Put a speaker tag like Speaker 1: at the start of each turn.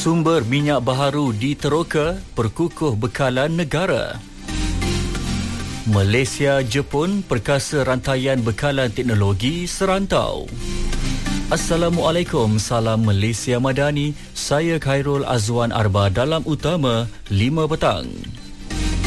Speaker 1: Sumber minyak baharu di Teroka perkukuh bekalan negara. Malaysia Jepun perkasa rantaian bekalan teknologi serantau. Assalamualaikum, salam Malaysia Madani. Saya Khairul Azwan Arba dalam utama 5 petang.